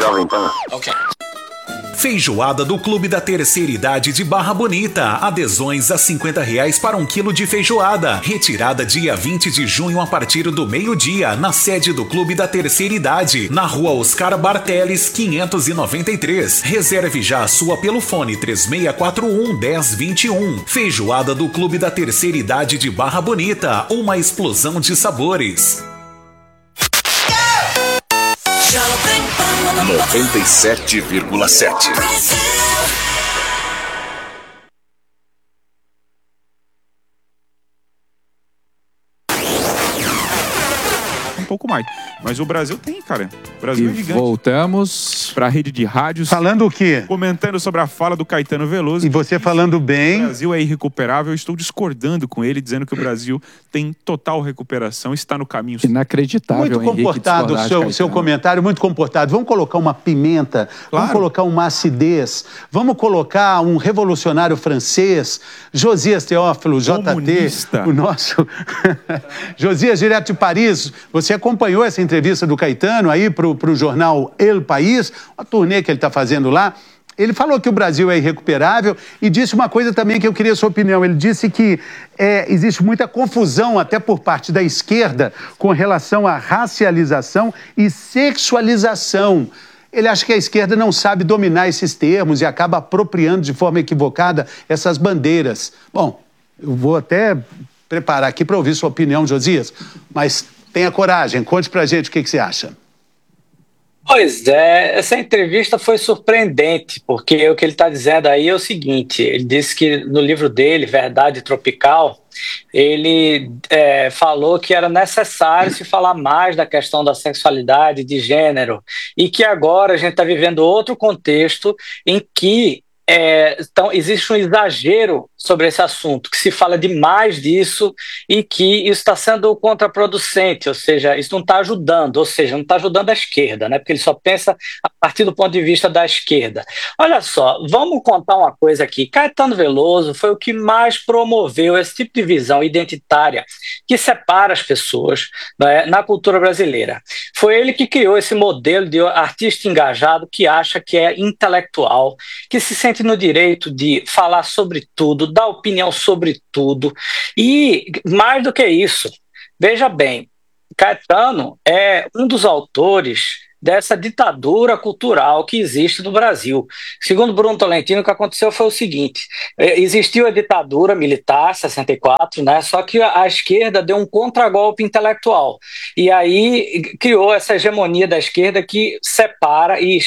Jovem Pan. Ok. Feijoada do Clube da Terceira Idade de Barra Bonita. Adesões a R$50 para 1 quilo de feijoada. Retirada dia 20 de junho a partir do meio-dia, na sede do Clube da Terceira Idade, na rua Oscar Barteles, 593. Reserve já a sua pelo fone 3641-1021. Feijoada do Clube da Terceira Idade de Barra Bonita. Uma explosão de sabores. 97,7. Um pouco mais. Mas o Brasil tem, cara. O Brasil é gigante. Voltamos para a rede de rádios. Falando o quê? Comentando sobre a fala do Caetano Veloso. E você falando bem. O Brasil é irrecuperável. Eu estou discordando com ele, dizendo que o Brasil tem total recuperação, está no caminho. Inacreditável, muito comportado o seu comentário, muito comportado. Vamos colocar uma pimenta, vamos colocar uma acidez, vamos colocar um revolucionário francês, Josias Teófilo, Comunista. JT, o nosso... Josias, direto de Paris, você acompanhou essa entrevista do Caetano aí para o jornal El País, a turnê que ele está fazendo lá. Ele falou que o Brasil é irrecuperável e disse uma coisa também que eu queria a sua opinião. Ele disse que existe muita confusão, até por parte da esquerda, com relação à racialização e sexualização. Ele acha que a esquerda não sabe dominar esses termos e acaba apropriando de forma equivocada essas bandeiras. Bom, eu vou até preparar aqui para ouvir sua opinião, Josias, mas tenha coragem, conte pra gente o que você acha. Pois é, essa entrevista foi surpreendente, porque o que ele está dizendo aí é o seguinte, ele disse que no livro dele, Verdade Tropical, ele falou que era necessário se falar mais da questão da sexualidade, de gênero, e que agora a gente está vivendo outro contexto em que então, existe um exagero sobre esse assunto, que se fala demais disso e que isso está sendo contraproducente, ou seja, isso não está ajudando, ou seja, não está ajudando a esquerda, né? Porque ele só pensa a partir do ponto de vista da esquerda. Olha só, vamos contar uma coisa aqui. Caetano Veloso foi o que mais promoveu esse tipo de visão identitária que separa as pessoas, né, na cultura brasileira. Foi ele que criou esse modelo de artista engajado que acha que é intelectual, que se sente no direito de falar sobre tudo, dar opinião sobre tudo. E mais do que isso, veja bem, Caetano é um dos autores dessa ditadura cultural que existe no Brasil. Segundo Bruno Tolentino, o que aconteceu foi o seguinte, existiu a ditadura militar, 64, né, só que a esquerda deu um contragolpe intelectual, e aí criou essa hegemonia da esquerda que separa e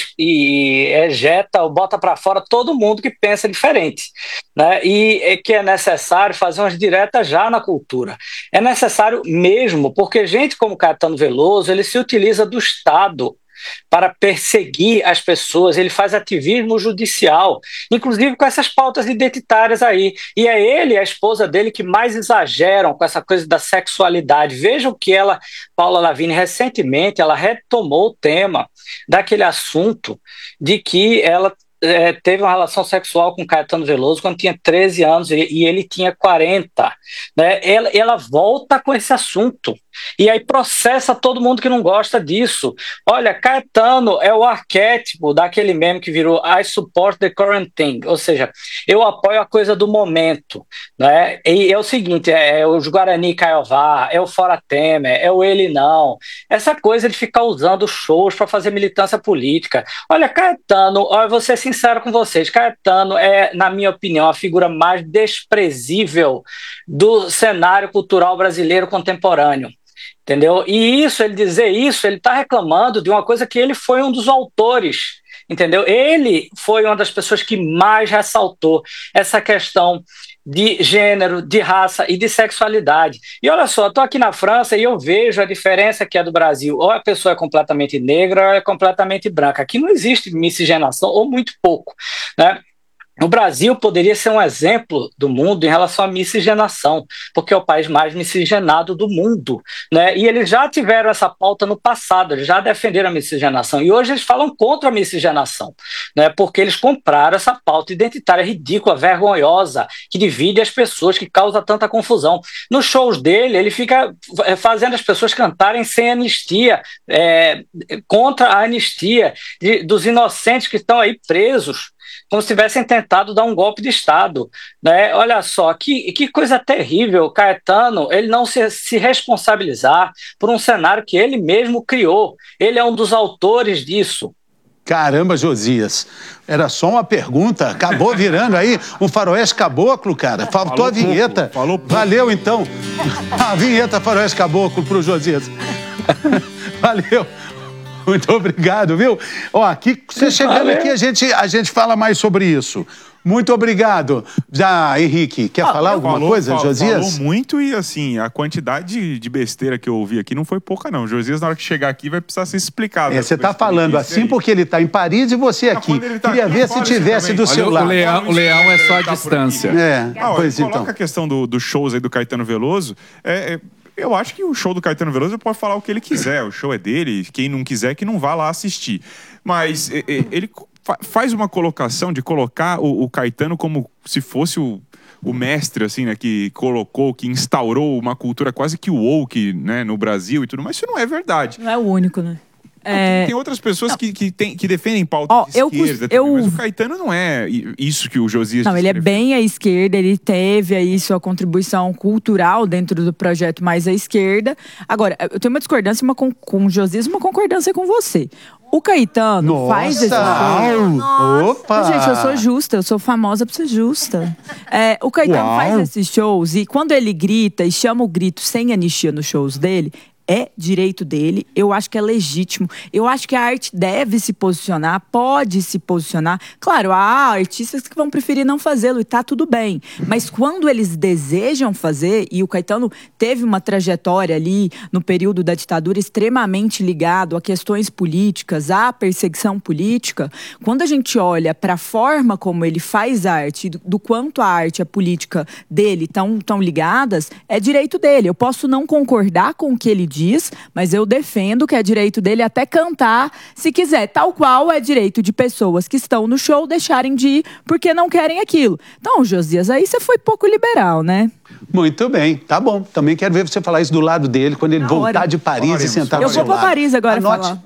ejeta, ou bota para fora todo mundo que pensa diferente, né, e que é necessário fazer umas diretas já na cultura. É necessário mesmo, porque gente como Caetano Veloso, ele se utiliza do Estado para perseguir as pessoas, ele faz ativismo judicial, inclusive com essas pautas identitárias aí, e é ele e a esposa dele que mais exageram com essa coisa da sexualidade. Vejam que Paula Lavigne, recentemente, ela retomou o tema daquele assunto de que ela teve uma relação sexual com Caetano Veloso quando tinha 13 anos e ele tinha 40, né? Ela volta com esse assunto e aí processa todo mundo que não gosta disso. Olha, Caetano é o arquétipo daquele meme que virou I support the current thing, ou seja, eu apoio a coisa do momento, né? E é o seguinte, é o Guarani Caiová, é o Fora Temer, é o ele não, essa coisa de ficar usando shows para fazer militância política. Olha, Caetano, eu vou ser sincero com vocês, Caetano é, na minha opinião, a figura mais desprezível do cenário cultural brasileiro contemporâneo. Entendeu? E isso, ele dizer isso, ele está reclamando de uma coisa que ele foi um dos autores, entendeu? Ele foi uma das pessoas que mais ressaltou essa questão de gênero, de raça e de sexualidade. E olha só, eu estou aqui na França e eu vejo a diferença que é do Brasil. Ou a pessoa é completamente negra ou é completamente branca. Aqui não existe miscigenação, ou muito pouco, né? O Brasil poderia ser um exemplo do mundo em relação à miscigenação, porque é o país mais miscigenado do mundo, né? E eles já tiveram essa pauta no passado, eles já defenderam a miscigenação, e hoje eles falam contra a miscigenação, né? Porque eles compraram essa pauta identitária ridícula, vergonhosa, que divide as pessoas, que causa tanta confusão. Nos shows dele, ele fica fazendo as pessoas cantarem sem anistia, contra a anistia dos inocentes que estão aí presos, como se tivessem tentado dar um golpe de Estado, né? Olha só, que coisa terrível, Caetano, ele não se responsabilizar por um cenário que ele mesmo criou. Ele é um dos autores disso. Caramba, Josias, era só uma pergunta, acabou virando aí um faroeste caboclo, cara. Faltou a vinheta. Valeu, então. A vinheta faroeste caboclo pro Josias. Valeu. Muito obrigado, viu? Ó, aqui, você chegando aqui, a gente fala mais sobre isso. Muito obrigado. Já, Henrique, quer falar alguma coisa, Josias? Falou muito e, assim, a quantidade de besteira que eu ouvi aqui não foi pouca, não. Josias, na hora que chegar aqui, vai precisar ser explicado. Você está falando assim porque ele está em Paris e você aqui. Queria ver se tivesse do seu lado. O leão é só a distância. Pois então. Coloca a questão dos shows aí do Caetano Veloso. Eu acho que o show do Caetano Veloso pode falar o que ele quiser. O show é dele. Quem não quiser, que não vá lá assistir. Mas ele faz uma colocação de colocar o Caetano como se fosse o mestre, assim, né? Que colocou, que instaurou uma cultura quase que woke, né, no Brasil e tudo. Mas isso não é verdade. Não é o único, né? Tem outras pessoas que defendem pauta de esquerda, mas o Caetano não é isso que o Josias... Não, ele é bem à esquerda, ele teve aí sua contribuição cultural dentro do projeto mais à esquerda. Agora, eu tenho uma discordância com o Josias e uma concordância com você. O Caetano faz esse show. Opa! Gente, eu sou justa, eu sou famosa por ser justa. O Caetano faz esses shows e quando ele grita e chama o grito sem anistia nos shows dele, é direito dele, eu acho que é legítimo. Eu acho que a arte deve se posicionar, pode se posicionar. Claro, há artistas que vão preferir não fazê-lo e tá tudo bem. Mas quando eles desejam fazer, e o Caetano teve uma trajetória ali no período da ditadura extremamente ligado a questões políticas, à perseguição política, quando a gente olha para a forma como ele faz arte, do quanto a arte e a política dele estão ligadas, é direito dele. Eu posso não concordar com o que ele diz, mas eu defendo que é direito dele até cantar, se quiser, tal qual é direito de pessoas que estão no show deixarem de ir porque não querem aquilo. Então, Josias, aí você foi pouco liberal, né? Muito bem, tá bom. Também quero ver você falar isso do lado dele, quando ele voltar de Paris e sentar no seu lado. Eu vou para Paris agora falar.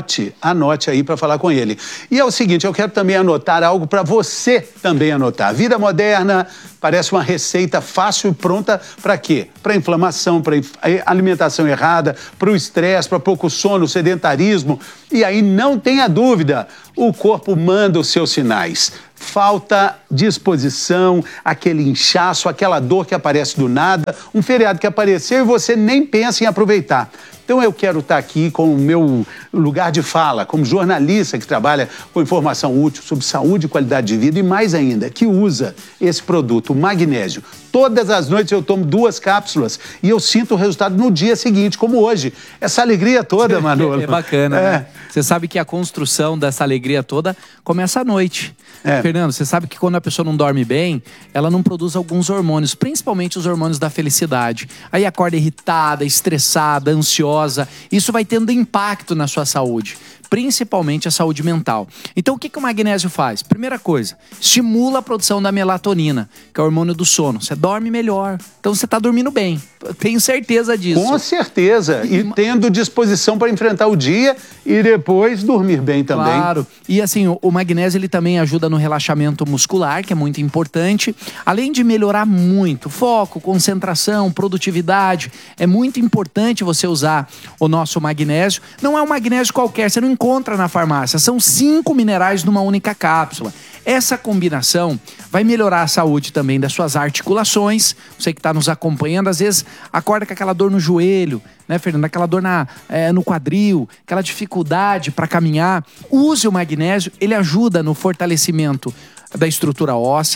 Anote aí para falar com ele. E é o seguinte, eu quero também anotar algo para você também anotar. Vida moderna parece uma receita fácil e pronta para quê? Para inflamação, para alimentação errada, para o estresse, para pouco sono, sedentarismo. E aí não tenha dúvida, o corpo manda os seus sinais. Falta disposição, aquele inchaço, aquela dor que aparece do nada, um feriado que apareceu e você nem pensa em aproveitar. Então eu quero estar aqui com o meu lugar de fala, como jornalista que trabalha com informação útil sobre saúde e qualidade de vida e mais ainda, que usa esse produto, o magnésio. Todas as noites eu tomo 2 cápsulas e eu sinto o resultado no dia seguinte, como hoje. Essa alegria toda, Manolo. É bacana, né? Você sabe que a construção dessa alegria toda começa à noite. Fernando, você sabe que quando a pessoa não dorme bem, ela não produz alguns hormônios, principalmente os hormônios da felicidade. Aí acorda irritada, estressada, ansiosa. Isso vai tendo impacto na sua saúde, principalmente a saúde mental. Então, o que o magnésio faz? Primeira coisa, estimula a produção da melatonina, que é o hormônio do sono. Você dorme melhor. Então, você está dormindo bem. Tenho certeza disso. Com certeza. E tendo disposição para enfrentar o dia e depois dormir bem também. Claro. E assim, o magnésio ele também ajuda no relaxamento muscular, que é muito importante. Além de melhorar muito foco, concentração, produtividade. É muito importante você usar o nosso magnésio. Não é um magnésio qualquer, você não encontra na farmácia. São 5 minerais numa única cápsula. Essa combinação vai melhorar a saúde também das suas articulações. Você que está nos acompanhando, às vezes acorda com aquela dor no joelho, né, Fernando? Aquela dor no quadril, aquela dificuldade para caminhar. Use o magnésio, ele ajuda no fortalecimento da estrutura óssea,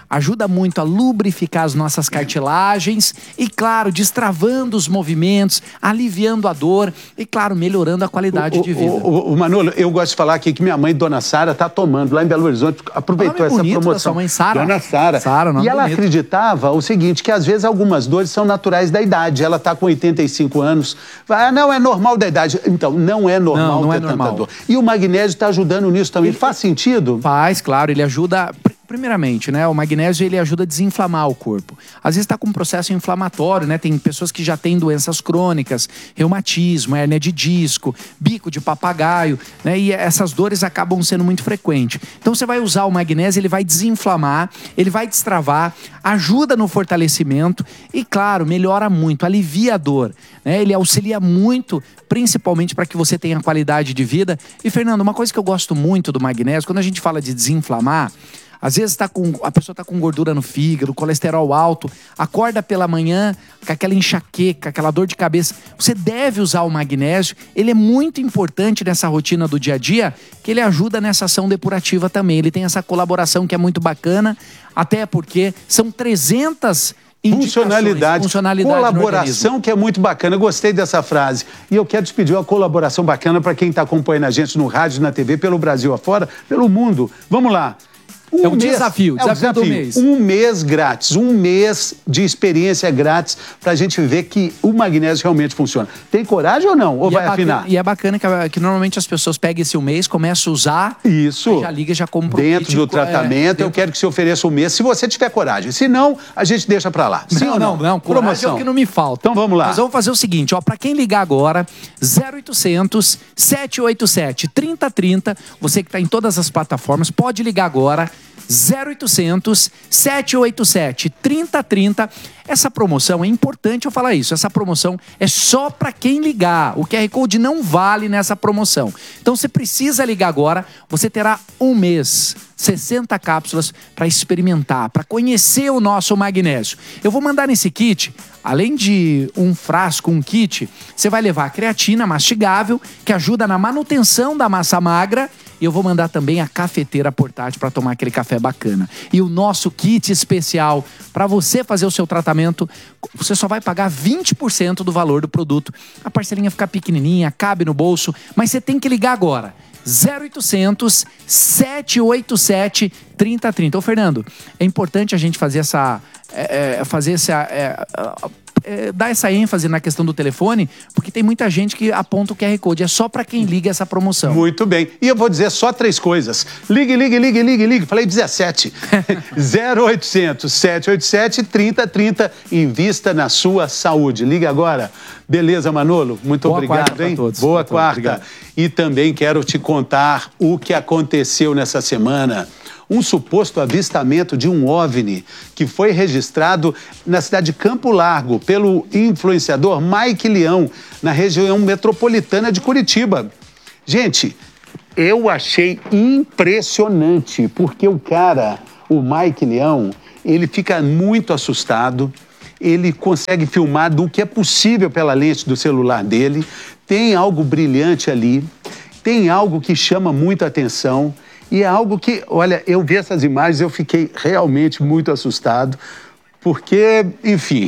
ajuda muito a lubrificar as nossas cartilagens e, claro, destravando os movimentos, aliviando a dor e, claro, melhorando a qualidade de vida. Manolo, eu gosto de falar aqui que minha mãe, Dona Sara, está tomando lá em Belo Horizonte, aproveitou essa promoção. Da sua mãe, Sara. Dona Sara. E ela acreditava o seguinte, que às vezes algumas dores são naturais da idade. Ela está com 85 anos. Não, é normal da idade. Então, não é normal ter tanta dor. E o magnésio está ajudando nisso também. Faz sentido? Faz, claro. Ele ajuda... Primeiramente, né, o magnésio ele ajuda a desinflamar o corpo. Às vezes está com um processo inflamatório, né? Tem pessoas que já têm doenças crônicas, reumatismo, hérnia de disco, bico de papagaio, né? E essas dores acabam sendo muito frequentes. Então você vai usar o magnésio, ele vai desinflamar, ele vai destravar, ajuda no fortalecimento e, claro, melhora muito, alivia a dor, né? Ele auxilia muito, principalmente para que você tenha qualidade de vida. E, Fernando, uma coisa que eu gosto muito do magnésio, quando a gente fala de desinflamar, às vezes a pessoa está com gordura no fígado, colesterol alto, acorda pela manhã com aquela enxaqueca, aquela dor de cabeça. Você deve usar o magnésio, ele é muito importante nessa rotina do dia a dia, que ele ajuda nessa ação depurativa também. Ele tem essa colaboração que é muito bacana, até porque são 300 funcionalidade, colaboração que é muito bacana. Eu gostei dessa frase. E eu quero te pedir uma colaboração bacana para quem está acompanhando a gente no rádio, na TV, pelo Brasil afora, pelo mundo. Vamos lá. É um desafio do mês. Um mês grátis, um mês de experiência grátis pra gente ver que o magnésio realmente funciona. Tem coragem ou não? Ou vai afinar? E é bacana que normalmente as pessoas pegam esse um mês, começam a usar, isso, já liga, já compra dentro do tratamento. Eu quero que você ofereça um mês, se você tiver coragem. Se não, a gente deixa pra lá. Sim ou não? Não, coragem é o que não me falta. Então vamos lá. Nós vamos fazer o seguinte, ó, pra quem ligar agora, 0800 787 3030, você que tá em todas as plataformas, pode ligar agora, 0800 787 3030. Essa promoção, é importante eu falar isso, essa promoção é só para quem ligar. O QR Code não vale nessa promoção. Então você precisa ligar agora, você terá um mês, 60 cápsulas para experimentar, para conhecer o nosso magnésio. Eu vou mandar nesse kit, além de um frasco, um kit, você vai levar a creatina mastigável, que ajuda na manutenção da massa magra, e eu vou mandar também a cafeteira portátil para tomar aquele café bacana. E o nosso kit especial para você fazer o seu tratamento, você só vai pagar 20% do valor do produto. A parcelinha fica pequenininha, cabe no bolso, mas você tem que ligar agora. 0800 787 3030. Ô, Fernando, é importante a gente fazer dar essa ênfase na questão do telefone, porque tem muita gente que aponta o QR Code. É só para quem liga essa promoção. Muito bem. E eu vou dizer só 3 coisas. Ligue. Falei 17. 0800 787 3030. Invista na sua saúde. Ligue agora. Beleza, Manolo? Muito obrigado, hein? Boa quarta. Obrigado. E também quero te contar o que aconteceu nessa semana. Um suposto avistamento de um OVNI que foi registrado na cidade de Campo Largo pelo influenciador Mike Leão, na região metropolitana de Curitiba. Gente, eu achei impressionante, porque o Mike Leão, ele fica muito assustado, ele consegue filmar do que é possível pela lente do celular dele, tem algo brilhante ali, tem algo que chama muita atenção. E é algo que, olha, eu vi essas imagens, eu fiquei realmente muito assustado, porque, enfim,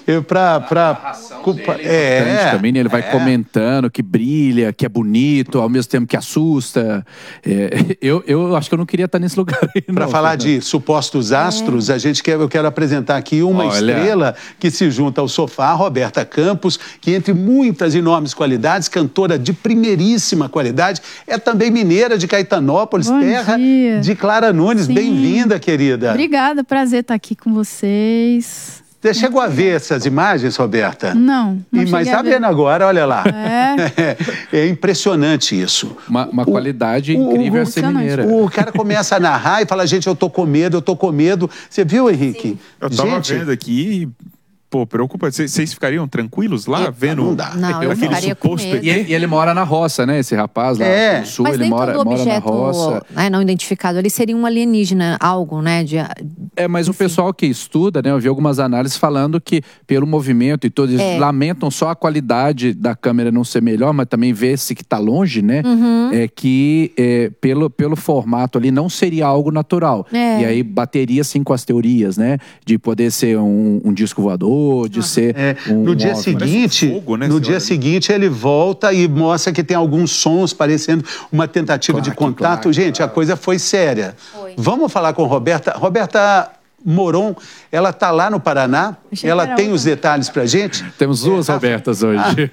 também ele vai comentando que brilha, que é bonito, ao mesmo tempo que assusta. Eu acho que eu não queria estar nesse lugar aí, não. Para falar de supostos astros, eu quero apresentar aqui uma estrela que se junta ao sofá, Roberta Campos, que entre muitas enormes qualidades, cantora de primeiríssima qualidade, é também mineira de Caetanópolis, terra de Clara Nunes. Bem-vinda, querida. Obrigada, prazer estar aqui com vocês. Você chegou a ver essas imagens, Roberta? Não. Mas está vendo agora, olha lá. É impressionante isso. Uma qualidade incrível essa mineira. O cara começa a narrar e fala, gente, eu tô com medo. Você viu, Henrique? Sim. Eu tava vendo aqui. Pô, preocupa. Vocês ficariam tranquilos lá vendo? Não dá. Não, eu ficaria com medo. E ele mora na roça, né? Esse rapaz lá no sul, mas ele mora objeto, na roça. Não identificado ali seria um alienígena, algo, né? Mas o pessoal que estuda, né, eu vi algumas análises falando que pelo movimento e todos eles lamentam só a qualidade da câmera não ser melhor, mas também vê-se que tá longe, né? Pelo formato ali não seria algo natural. E aí bateria sim com as teorias, né? De poder ser um disco voador, de ser no dia seguinte, fogo, né, seguinte ele volta e mostra que tem alguns sons parecendo uma tentativa de contato. Gente, a coisa foi séria. Vamos falar com Roberta Moron, ela está lá no Paraná, ela tem os detalhes pra gente. Temos duas Robertas hoje.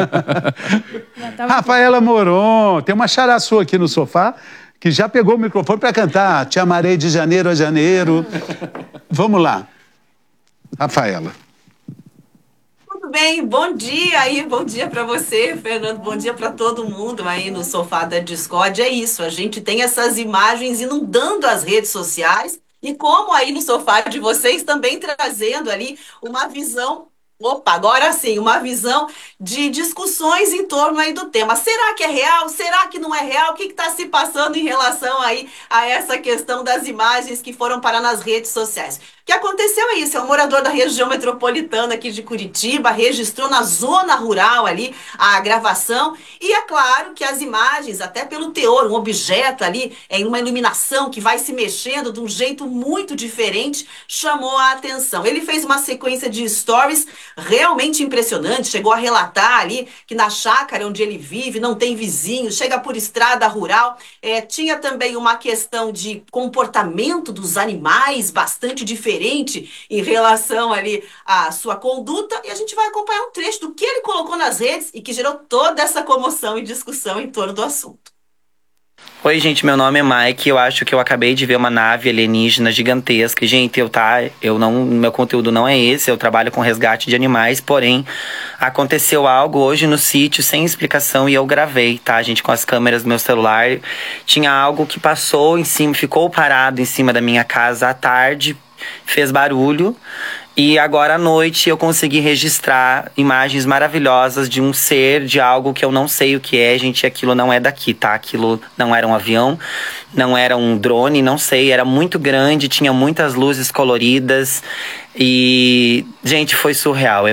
Rafaela Moron, tem uma charaçu aqui no sofá que já pegou o microfone para cantar Te Amarei de Janeiro a Janeiro. Vamos lá, Rafaela. Tudo bem, bom dia aí, bom dia para você, Fernando, bom dia para todo mundo aí no sofá da Discord. É isso, a gente tem essas imagens inundando as redes sociais e como aí no sofá de vocês também trazendo ali uma visão, agora sim, uma visão de discussões em torno aí do tema. Será que é real? Será que não é real? O que está se passando em relação aí a essa questão das imagens que foram parar nas redes sociais? O que aconteceu é isso, é um morador da região metropolitana aqui de Curitiba, registrou na zona rural ali a gravação e é claro que as imagens, até pelo teor, um objeto ali, em uma iluminação que vai se mexendo de um jeito muito diferente, chamou a atenção. Ele fez uma sequência de stories realmente impressionante, chegou a relatar ali que na chácara onde ele vive não tem vizinhos, chega por estrada rural, tinha também uma questão de comportamento dos animais bastante diferente em relação ali à sua conduta, e a gente vai acompanhar um trecho do que ele colocou nas redes e que gerou toda essa comoção e discussão em torno do assunto. Oi, gente, meu nome é Mike, eu acho que eu acabei de ver uma nave alienígena gigantesca. Gente, meu conteúdo não é esse, eu trabalho com resgate de animais, porém, aconteceu algo hoje no sítio sem explicação e eu gravei, tá, gente, com as câmeras do meu celular. Tinha algo que passou em cima, ficou parado em cima da minha casa à tarde, fez barulho. E agora à noite eu consegui registrar imagens maravilhosas de um ser, de algo que eu não sei o que é, gente, aquilo não é daqui, tá? Aquilo não era um avião, não era um drone, não sei, era muito grande, tinha muitas luzes coloridas e, gente, foi surreal.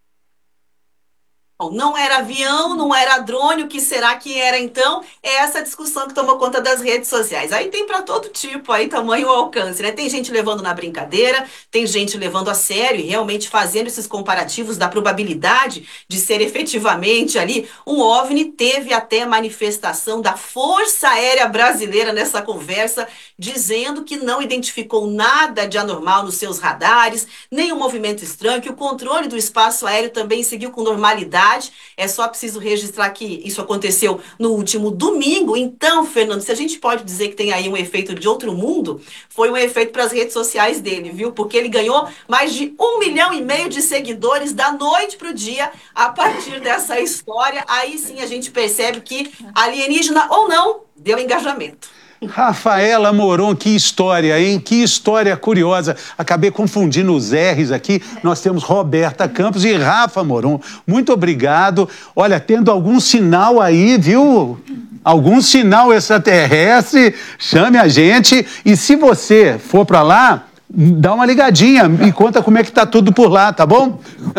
Não era avião, não era drone, o que será que era então? É essa discussão que tomou conta das redes sociais. Aí tem para todo tipo, aí tamanho ou alcance, né? Tem gente levando na brincadeira, tem gente levando a sério e realmente fazendo esses comparativos da probabilidade de ser efetivamente ali um OVNI. Teve até manifestação da Força Aérea Brasileira nessa conversa, dizendo que não identificou nada de anormal nos seus radares, nenhum movimento estranho, que o controle do espaço aéreo também seguiu com normalidade. É só preciso registrar que isso aconteceu no último domingo. Então, Fernando, se a gente pode dizer que tem aí um efeito de outro mundo, foi um efeito para as redes sociais dele, viu? Porque ele ganhou mais de 1,5 milhão de seguidores da noite para o dia a partir dessa história. Aí sim a gente percebe que alienígena ou não, deu engajamento. Rafaela Moron, que história, hein? Que história curiosa. Acabei confundindo os R's aqui. Nós temos Roberta Campos e Rafa Moron. Muito obrigado. Olha, tendo algum sinal aí, viu? Algum sinal extraterrestre, chame a gente. E se você for para lá, dá uma ligadinha e conta como é que tá tudo por lá, tá bom?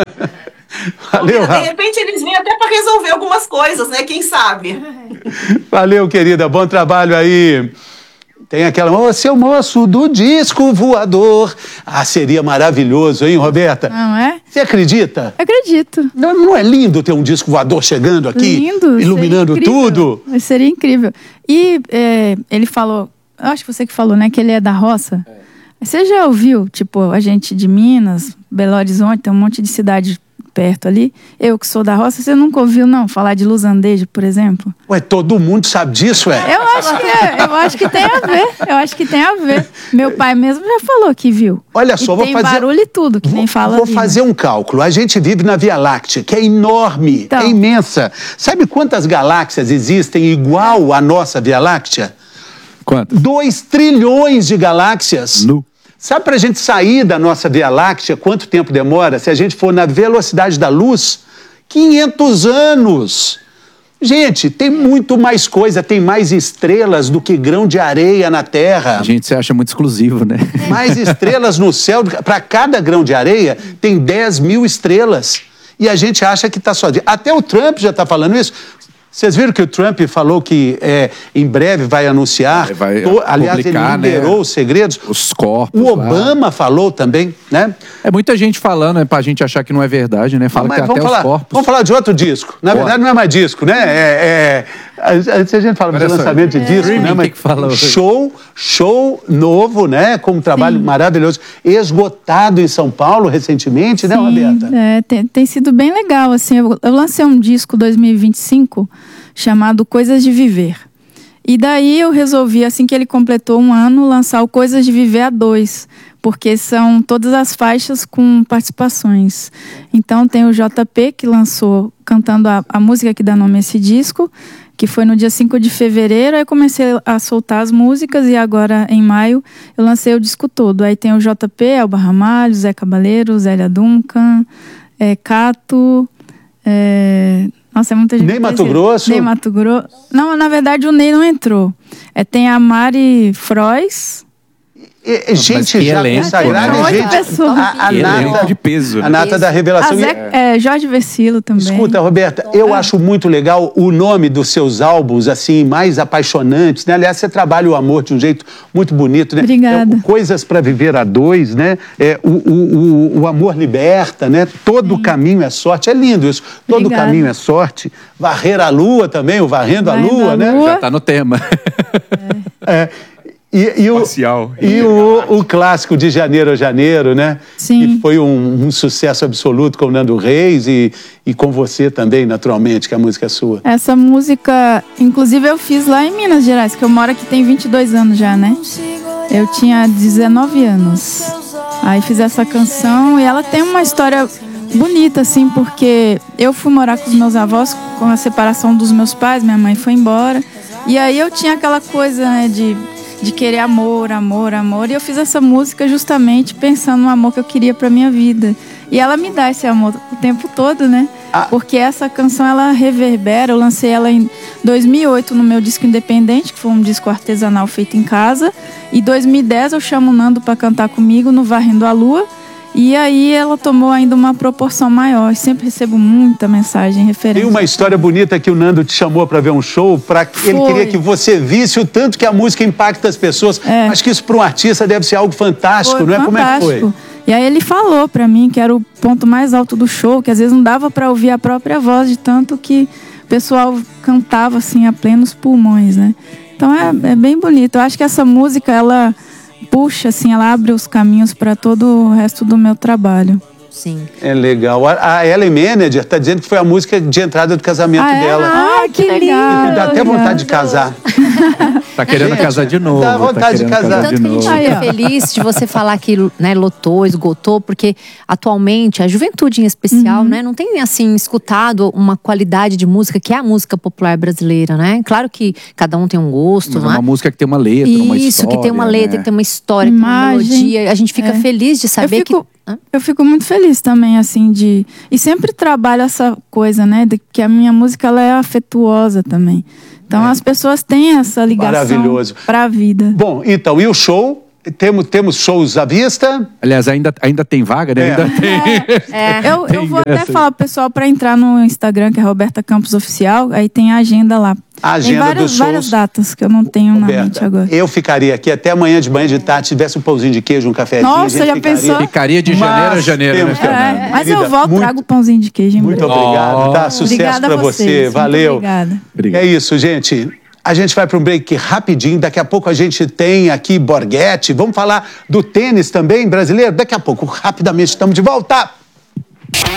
Valeu, de repente eles vêm até para resolver algumas coisas, né? Quem sabe? Valeu, querida. Bom trabalho aí. Tem aquela, seu moço do disco voador. Ah, seria maravilhoso, hein, Roberta? Não é? Você acredita? Acredito. Não é lindo ter um disco voador chegando aqui? Lindo. Iluminando tudo? Seria incrível. E ele falou, eu acho que você que falou, né, que ele é da roça. Você já ouviu, tipo, a gente de Minas, Belo Horizonte, tem um monte de cidade perto ali. Eu que sou da roça, você nunca ouviu, não, falar de luz andejo, por exemplo? Ué, todo mundo sabe disso, Eu acho que tem a ver. Eu acho que tem a ver. Meu pai mesmo já falou que viu. Olha só, tem barulho e tudo, que nem fala. Vou fazer um cálculo. A gente vive na Via Láctea, que é enorme, é imensa. Sabe quantas galáxias existem igual à nossa Via Láctea? Quantas? 2 trilhões de galáxias. Sabe, para a gente sair da nossa Via Láctea, quanto tempo demora? Se a gente for na velocidade da luz, 500 anos. Gente, tem muito mais coisa, tem mais estrelas do que grão de areia na Terra. A gente se acha muito exclusivo, né? Mais estrelas no céu. Para cada grão de areia, tem 10 mil estrelas. E a gente acha que está sozinho. Até o Trump já está falando isso. Vocês viram que o Trump falou que em breve vai anunciar, aliás, ele liberou, né, os segredos. Os corpos. O Obama falou também, né? É muita gente falando, né, pra gente achar que não é verdade, né? Fala que até os corpos. Vamos falar de outro disco. Na verdade, não é mais disco, né? Antes a gente fala de lançamento de disco, né? Mas show novo, né? Com um trabalho maravilhoso. Esgotado em São Paulo recentemente, né, Roberta? Tem sido bem legal, assim. Eu lancei um disco 2025 chamado Coisas de Viver. E daí eu resolvi, assim que ele completou 1 ano, lançar o Coisas de Viver A2, porque são todas as faixas com participações. Então tem o JP, que lançou cantando a música que dá nome a esse disco, que foi no dia 5 de fevereiro, aí comecei a soltar as músicas e agora, em maio, eu lancei o disco todo. Aí tem o JP, Elba Ramalho, Zé Cabaleiro, Zélia Duncan, Cato... Nossa, é muita gente. Ney Mato Grosso? Ney Mato Grosso. Não, na verdade o Ney não entrou. Tem a Mari Frois. Gente já consagrada, a nata de peso. A nata da revelação. Jorge Versilo também. Escuta, Roberta, eu acho muito legal o nome dos seus álbuns, assim, mais apaixonantes, né? Aliás, você trabalha o amor de um jeito muito bonito, né? Obrigada. Coisas para Viver A2, né? O amor liberta, né? Todo caminho é sorte. É lindo isso. Todo caminho é sorte. Varrer a lua também, o Varrendo a Lua, né? Já tá no tema. E o clássico de Janeiro a Janeiro, né? Sim. Que foi um sucesso absoluto com o Nando Reis e com você também, naturalmente, que a música é sua. Essa música, inclusive, eu fiz lá em Minas Gerais, que eu moro aqui tem 22 anos já, né? Eu tinha 19 anos. Aí fiz essa canção e ela tem uma história bonita, assim, porque eu fui morar com os meus avós com a separação dos meus pais, minha mãe foi embora. E aí eu tinha aquela coisa, né, de querer amor. E eu fiz essa música justamente pensando no amor que eu queria pra minha vida. E ela me dá esse amor o tempo todo, né? Porque essa canção, ela reverbera. Eu lancei ela em 2008 no meu disco independente, que foi um disco artesanal feito em casa. E em 2010 eu chamo o Nando pra cantar comigo no Varrendo a Lua. E aí ela tomou ainda uma proporção maior. Eu sempre recebo muita mensagem, referência. Tem uma história bonita que o Nando te chamou para ver um show, ele queria que você visse o tanto que a música impacta as pessoas. Acho que isso para um artista deve ser algo fantástico, não é? Fantástico. Como é que foi? E aí ele falou para mim que era o ponto mais alto do show, que às vezes não dava para ouvir a própria voz, de tanto que o pessoal cantava assim a plenos pulmões, né? Então é bem bonito. Eu acho que essa música, ela puxa, assim, ela abre os caminhos para todo o resto do meu trabalho. Sim. É legal. A Ellen Manager está dizendo que foi a música de entrada do casamento dela. Que legal. Dá até vontade de casar. Tá querendo casar de novo. Dá vontade de casar. Tanto que a gente fica feliz de você falar que, né, lotou, esgotou, porque atualmente a juventude em especial, né, não tem assim escutado uma qualidade de música que é a música popular brasileira, né? Claro que cada um tem um gosto, mas não é uma música que tem uma letra, uma história. Isso, que tem uma letra, que tem uma história, que tem uma melodia. A gente fica feliz de saber eu fico muito feliz também, assim, e sempre trabalho essa coisa, né, de que a minha música, ela é afetuosa também. Então as pessoas têm essa ligação para a vida. Bom, então, e o show? Temos shows à vista. Aliás, ainda tem vaga, né? Ainda tem. Eu vou até falar pro pessoal para entrar no Instagram, que é Roberta Campos Oficial, aí tem a agenda lá. A agenda dos shows. Várias datas que eu não tenho na mente agora. Eu ficaria aqui até amanhã de manhã, de tarde, se tivesse um pãozinho de queijo, um cafezinho. Nossa, já pensou? Ficaria de janeiro a janeiro, né? Mas eu volto, trago o pãozinho de queijo. Muito obrigado, tá? Sucesso para você. Valeu. Obrigada. É isso, gente. A gente vai para um break rapidinho. Daqui a pouco a gente tem aqui Borghetti. Vamos falar do tênis também brasileiro? Daqui a pouco, rapidamente, estamos de volta.